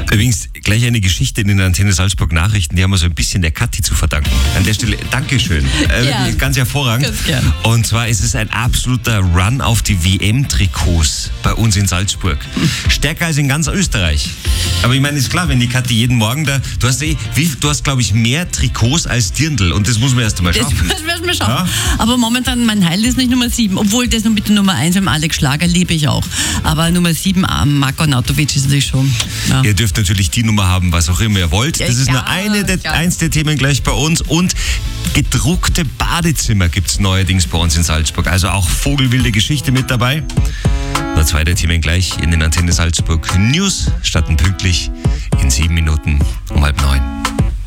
Übrigens, gleich eine Geschichte in den Antenne Salzburg Nachrichten, die haben wir so ein bisschen der Kathi zu verdanken. An der Stelle, Dankeschön. Ja. Ganz hervorragend. Ganz gern. Und zwar ist es ein absoluter Run auf die WM-Trikots bei uns in Salzburg. Stärker als in ganz Österreich. Aber ich meine, ist klar, wenn die Kathi jeden Morgen da, du hast glaube ich mehr Trikots als Dirndl und das muss man erst einmal schaffen. Das werden wir schaffen. Ja? Aber momentan, mein Heil ist nicht Nummer 7, obwohl das noch mit der Nummer 1 beim Alex Schlager liebe ich auch. Aber Nummer 7, Marko Arnautovic ist natürlich schon. Ja. Ihr dürft natürlich die Nummer haben, was auch immer ihr wollt. Das ist nur eins der Themen gleich bei uns. Und gedruckte Badezimmer gibt es neuerdings bei uns in Salzburg. Also auch vogelwilde Geschichte mit dabei. Nur 2 der Themen gleich in den Antenne Salzburg News starten pünktlich in 7 Minuten um 8:30.